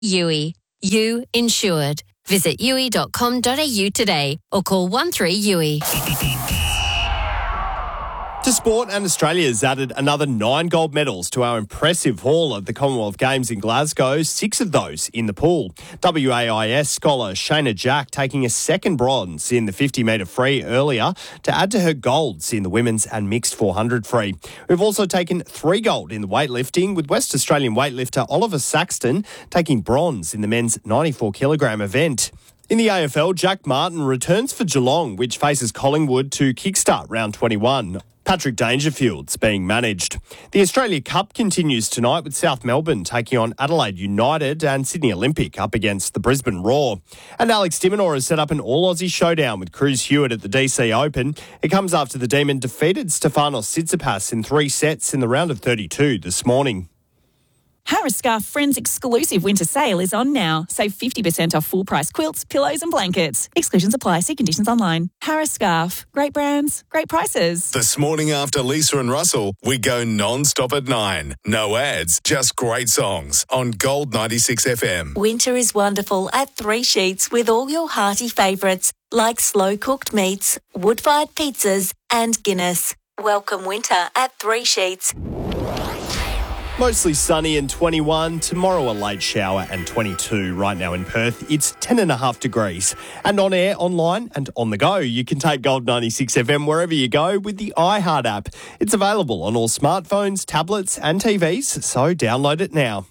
Yui. You insured. Visit yui.com.au today or call 13-YUI. To sport, and Australia's added another 9 gold medals to our impressive haul at the Commonwealth Games in Glasgow, 6 of those in the pool. WAIS scholar Shayna Jack taking a second bronze in the 50-metre free earlier to add to her golds in the women's and mixed 400 free. We've also taken 3 gold in the weightlifting, with West Australian weightlifter Oliver Saxton taking bronze in the men's 94-kilogram event. In the AFL, Jack Martin returns for Geelong, which faces Collingwood to kickstart round 21. Patrick Dangerfield's being managed. The Australia Cup continues tonight, with South Melbourne taking on Adelaide United and Sydney Olympic up against the Brisbane Roar. And Alex de Minaur has set up an all-Aussie showdown with Cruz Hewitt at the DC Open. It comes after the Demon defeated Stefanos Tsitsipas in 3 sets in the round of 32 this morning. Harris Scarf Friends exclusive winter sale is on now. Save 50% off full-price quilts, pillows and blankets. Exclusions apply. See conditions online. Harris Scarf. Great brands, great prices. This morning after Lisa and Russell, we go non-stop at 9. No ads, just great songs on Gold 96 FM. Winter is wonderful at 3 Sheets with all your hearty favourites like slow-cooked meats, wood-fired pizzas and Guinness. Welcome winter at 3 Sheets. Mostly sunny and 21. Tomorrow a late shower and 22. Right now in Perth, it's 10.5 degrees. And on air, online and on the go, you can take Gold 96 FM wherever you go with the iHeart app. It's available on all smartphones, tablets and TVs, so download it now.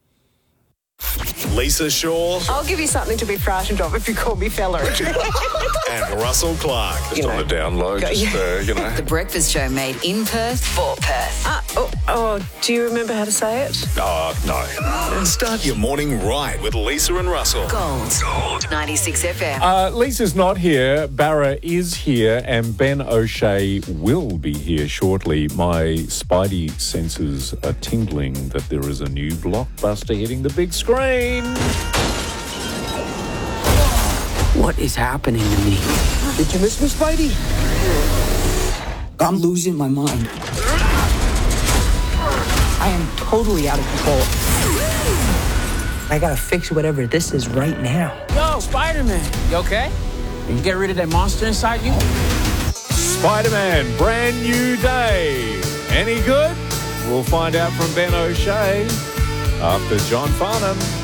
Lisa Shaw I'll give you something to be frightened of if you call me fella. and Russell Clark. Just on a download, The Breakfast Show made in Perth for Perth. Do you remember how to say it? No. Start your morning right with Lisa and Russell. Gold 96 FM. Lisa's not here. Barra is here, and Ben O'Shea will be here shortly. My spidey senses are tingling that there is a new blockbuster hitting the big screen. What is happening to me? Did you miss me, Spidey? I'm losing my mind. I am totally out of control. I gotta fix whatever this is right now. Yo, Spider-Man, you okay? You get rid of that monster inside you? Spider-Man, brand new day. Any good? We'll find out from Ben O'Shea after John Farnham.